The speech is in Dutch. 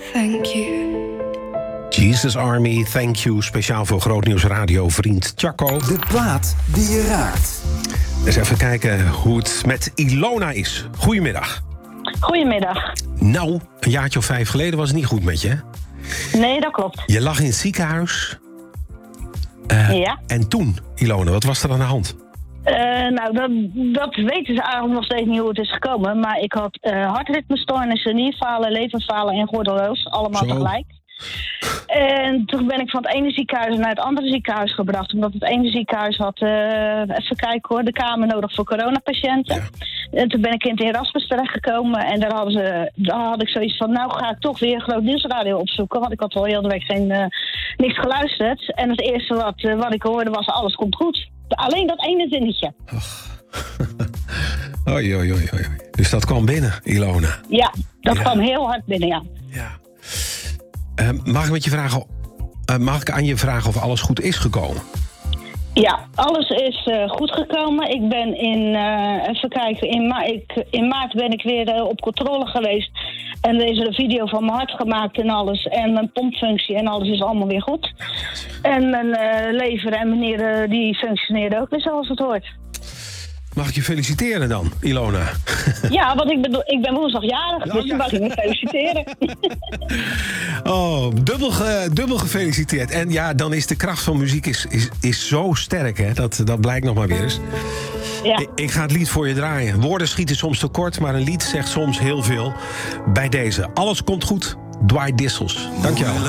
thank you. Jesus Army, thank you. Speciaal voor Grootnieuws radiovriend Tjako. De plaat die je raakt. Eens even kijken hoe het met Ilona is. Goedemiddag. Goedemiddag. Nou, een jaartje of 5 geleden was het niet goed met je, hè? Nee, dat klopt. Je lag in het ziekenhuis. Ja. En toen, Ilona, wat was er aan de hand? Nou, dat weten ze eigenlijk nog steeds niet hoe het is gekomen. Maar ik had hartritmestoornissen, nierfalen, leverfalen en gordeloos. Allemaal tegelijk. En toen ben ik van het ene ziekenhuis naar het andere ziekenhuis gebracht. Omdat het ene ziekenhuis had, even kijken hoor, de kamer nodig voor coronapatiënten. Ja. En toen ben ik in het Erasmus terechtgekomen. En daar had ik zoiets van, nou ga ik toch weer Groot Nieuwsradio opzoeken. Want ik had al heel de week niks geluisterd. En het eerste wat ik hoorde was, alles komt goed. Alleen dat ene zinnetje. Oei. Dus dat kwam binnen, Ilona? Ja, dat kwam heel hard binnen, ja. Mag ik aan je vragen of alles goed is gekomen? Ja, alles is goed gekomen. Ik ben in maart ben ik weer op controle geweest. En er is een video van mijn hart gemaakt en alles. En mijn pompfunctie en alles is allemaal weer goed. En mijn lever en mijn nieren die functioneerden ook weer zoals het hoort. Mag ik je feliciteren dan, Ilona? Ja, want ik ben woensdag jarig, dus dan mag ik me feliciteren. Oh, dubbel gefeliciteerd. En ja, dan is de kracht van muziek is zo sterk, hè? Dat blijkt nog maar weer eens. Ja. Ik ga het lied voor je draaien. Woorden schieten soms tekort, maar een lied zegt soms heel veel. Bij deze, alles komt goed. Dwight Dissels. Dankjewel.